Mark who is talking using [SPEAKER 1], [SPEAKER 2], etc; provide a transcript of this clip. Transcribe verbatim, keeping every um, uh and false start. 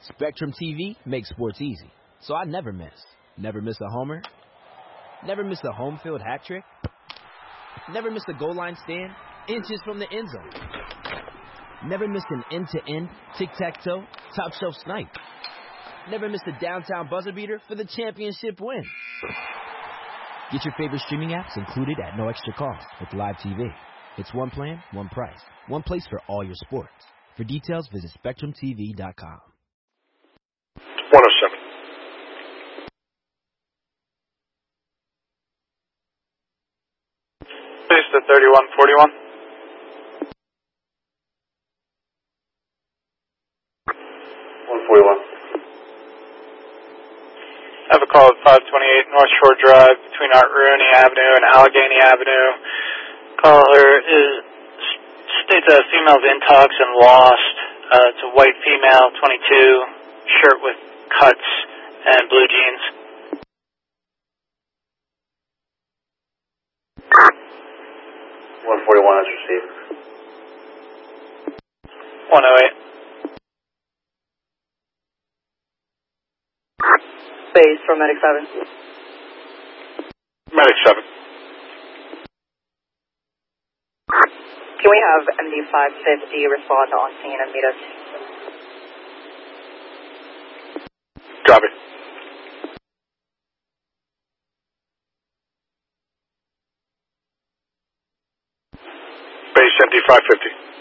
[SPEAKER 1] Spectrum T V makes sports easy, so I never miss. Never miss a homer. Never miss a home field hat trick. Never miss a goal line stand inches from the end zone. Never miss an end-to-end, tic-tac-toe, top-shelf snipe. Never miss a downtown buzzer beater for the championship win. Get your favorite streaming apps included at no extra cost with Live T V. It's one plan, one price, one place for all your sports. For details, visit spectrum t v dot com.
[SPEAKER 2] one oh seven. Please to thirty-one forty-one. one forty-one. I have a call at five twenty-eight North Shore Drive between Art Rooney Avenue and Allegheny Avenue. Caller is states a female's intox and lost. Uh, it's a white female, twenty-two, shirt with cuts and blue jeans. one forty-one is received. one oh eight.
[SPEAKER 3] Base from Medic seven.
[SPEAKER 2] Medic seven.
[SPEAKER 3] Can we have M D five fifty respond on scene and meet us?
[SPEAKER 2] Copy. Base M D five fifty.